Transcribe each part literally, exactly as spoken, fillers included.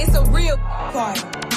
It's a real party.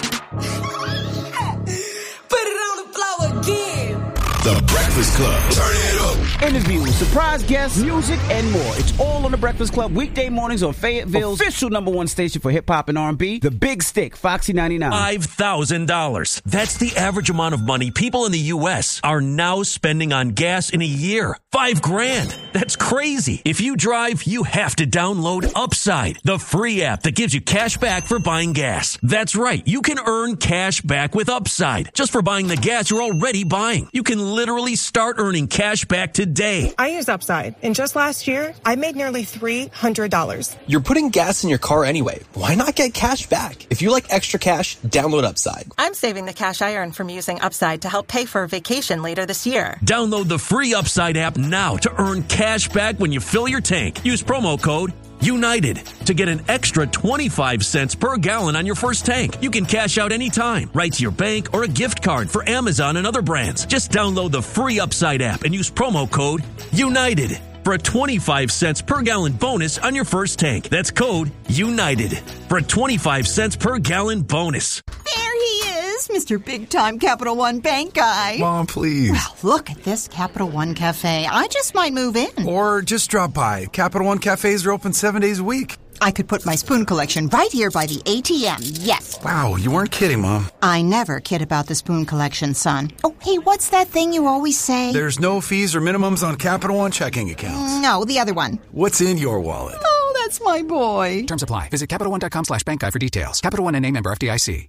Put it on the floor again. The Breakfast Club. Turn it up. Interviews, surprise guests, music, and more. It's all on The Breakfast Club, weekday mornings on Fayetteville's official number one station for hip-hop and R and B, The Big Stick, Foxy ninety-nine. five thousand dollars. That's the average amount of money people in the U S are now spending on gas in a year. Five grand. That's crazy. If you drive, you have to download Upside, the free app that gives you cash back for buying gas. That's right. You can earn cash back with Upside just for buying the gas you're already buying. You can literally start earning cash back today. I use Upside, and just last year, I made nearly three hundred dollars. You're putting gas in your car anyway. Why not get cash back? If you like extra cash, download Upside. I'm saving the cash I earn from using Upside to help pay for a vacation later this year. Download the free Upside app now to earn cash back when you fill your tank. Use promo code United to get an extra twenty-five cents per gallon on your first tank. You can cash out anytime, right to your bank or a gift card for Amazon and other brands. Just download the free Upside app and use promo code United for a twenty-five cents per gallon bonus on your first tank. That's code United for a twenty-five cents per gallon bonus. There he is, Mister Big Time Capital One Bank guy. Mom, please. Well, look at this Capital One Cafe. I just might move in. Or just drop by. Capital One cafes are open seven days a week. I could put my spoon collection right here by the A T M, yes. Wow, you weren't kidding, Mom. I never kid about the spoon collection, son. Oh, hey, what's that thing you always say? There's no fees or minimums on Capital One checking accounts. No, the other one. What's in your wallet? Oh, that's my boy. Terms apply. Visit CapitalOne.com slash bank guide for details. Capital One N A member F D I C.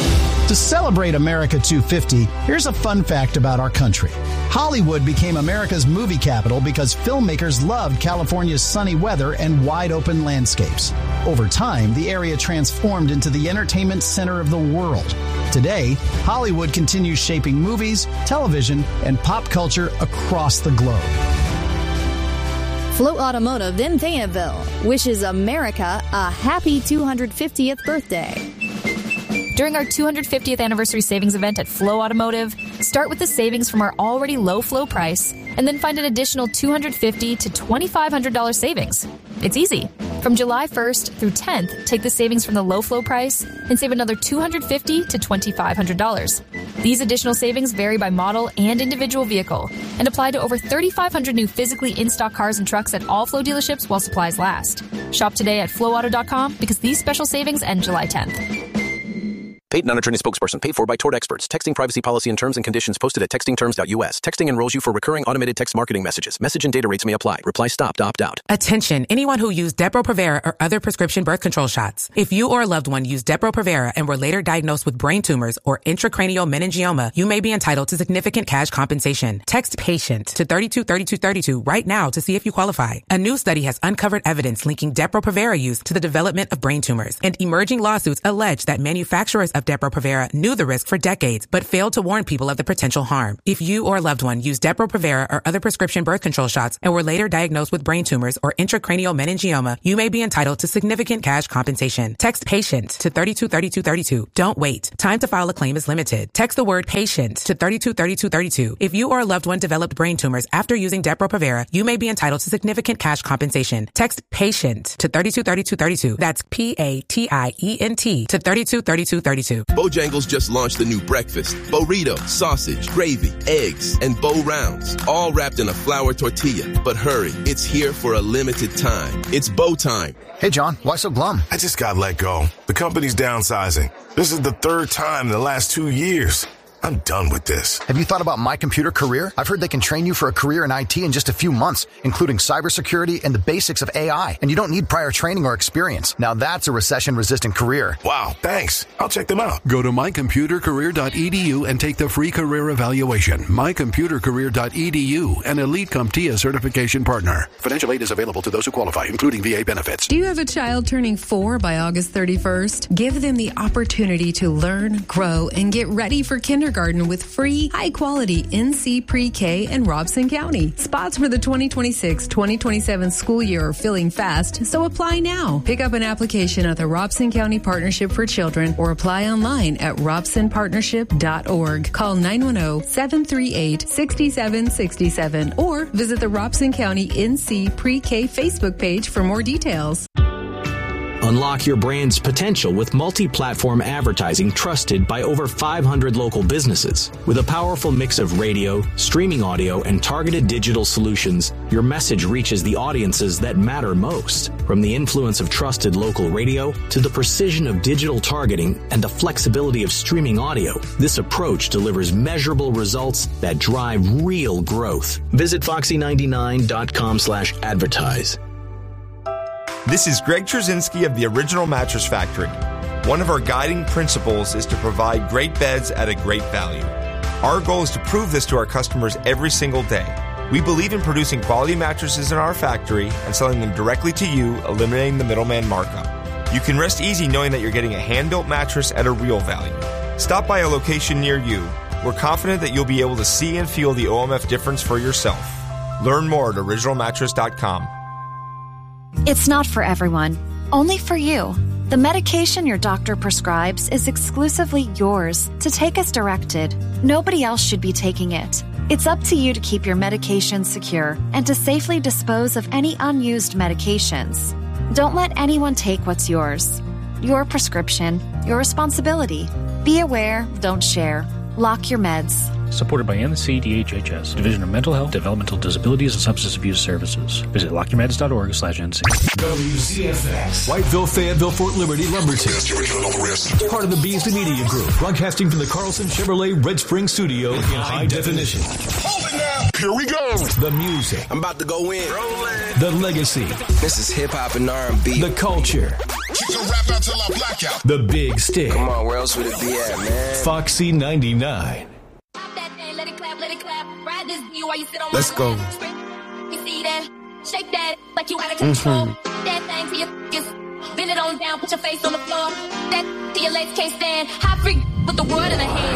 To celebrate America two fifty, here's a fun fact about our country. Hollywood became America's movie capital because filmmakers loved California's sunny weather and wide-open landscapes. Over time, the area transformed into the entertainment center of the world. Today, Hollywood continues shaping movies, television, and pop culture across the globe. Float Automotive in Fayetteville wishes America a happy two hundred fiftieth birthday. During our two hundred fiftieth anniversary savings event at Flow Automotive, start with the savings from our already low Flow price, and then find an additional two hundred fifty dollars to twenty-five hundred dollars savings. It's easy. From July first through tenth, take the savings from the low Flow price and save another two hundred fifty dollars to twenty-five hundred dollars. These additional savings vary by model and individual vehicle and apply to over thirty-five hundred new physically in-stock cars and trucks at all Flow dealerships while supplies last. Shop today at flow auto dot com because these special savings end July tenth. Paid non-attorney spokesperson paid for by Tort Experts. Texting privacy policy and terms and conditions posted at texting terms dot U S. Texting enrolls you for recurring automated text marketing messages. Message and data rates may apply. Reply stop to opt out. Attention, anyone who used Depo-Provera or other prescription birth control shots. If you or a loved one used Depo-Provera and were later diagnosed with brain tumors or intracranial meningioma, you may be entitled to significant cash compensation. Text PATIENT to thirty-two thirty-two thirty-two right now to see if you qualify. A new study has uncovered evidence linking Depo-Provera use to the development of brain tumors, and emerging lawsuits allege that manufacturers of Depo-Provera knew the risk for decades, but failed to warn people of the potential harm. If you or a loved one used Depo-Provera or other prescription birth control shots and were later diagnosed with brain tumors or intracranial meningioma, you may be entitled to significant cash compensation. Text PATIENT to thirty-two thirty-two thirty-two. Don't wait. Time to file a claim is limited. Text the word PATIENT to thirty-two thirty-two thirty-two. If you or a loved one developed brain tumors after using Depo-Provera, you may be entitled to significant cash compensation. Text PATIENT to thirty-two thirty-two thirty-two. That's P A T I E N T to thirty-two thirty-two thirty-two. Bojangles just launched the new breakfast. Burrito, sausage, gravy, eggs, and Bo Rounds, all wrapped in a flour tortilla. But hurry, it's here for a limited time. It's Bo time. Hey, John, why so glum? I just got let go. The company's downsizing. This is the third time in the last two years. I'm done with this. Have you thought about My Computer Career? I've heard they can train you for a career in I T in just a few months, including cybersecurity and the basics of A I. And you don't need prior training or experience. Now that's a recession-resistant career. Wow, thanks. I'll check them out. Go to my computer career dot e d u and take the free career evaluation. my computer career dot e d u, an Elite CompTIA certification partner. Financial aid is available to those who qualify, including V A benefits. Do you have a child turning four by August thirty-first? Give them the opportunity to learn, grow, and get ready for kindergarten with free, high-quality N C Pre-K in Robson County. Spots for the twenty twenty-six twenty twenty-seven school year are filling fast, so apply now. Pick up an application at the Robson County Partnership for Children or apply online at robson partnership dot org. Call nine one zero, seven three eight, six seven six seven or visit the Robson County N C Pre-K Facebook page for more details. Unlock your brand's potential with multi-platform advertising trusted by over five hundred local businesses. With a powerful mix of radio, streaming audio, and targeted digital solutions, your message reaches the audiences that matter most. From the influence of trusted local radio to the precision of digital targeting and the flexibility of streaming audio, this approach delivers measurable results that drive real growth. Visit foxy ninety-nine dot com slash advertise. This is Greg Trzynski of the Original Mattress Factory. One of our guiding principles is to provide great beds at a great value. Our goal is to prove this to our customers every single day. We believe in producing quality mattresses in our factory and selling them directly to you, eliminating the middleman markup. You can rest easy knowing that you're getting a hand-built mattress at a real value. Stop by a location near you. We're confident that you'll be able to see and feel the O M F difference for yourself. Learn more at original mattress dot com. It's not for everyone, only for you. The medication your doctor prescribes is exclusively yours to take as directed. Nobody else should be taking it. It's up to you to keep your medication secure and to safely dispose of any unused medications. Don't let anyone take what's yours. Your prescription, your responsibility. Be aware, don't share. Lock your meds. Supported by N C D H H S, Division of Mental Health, Developmental Disabilities, and Substance Abuse Services. Visit lock your meds dot org slash N C. W C F X. Whiteville, Fayetteville, Fort Liberty, Lumberton. Part of the Beasley Media Group. Broadcasting from the Carlson Chevrolet Red Spring Studio in high definition. Hold it now. Here we go. The music. I'm about to go in. Rolling. The legacy. This is hip-hop and R and B. The culture. Keep the rap out till I black out. The big stick. Come on, where else would it be at, man? Foxy ninety-nine. Let's go. You see that? Shake that like you out of Mm-hmm. control. That thing to your just bend it on down, put your face on the floor. That to your legs can't stand. Hot freak with the world in a hand.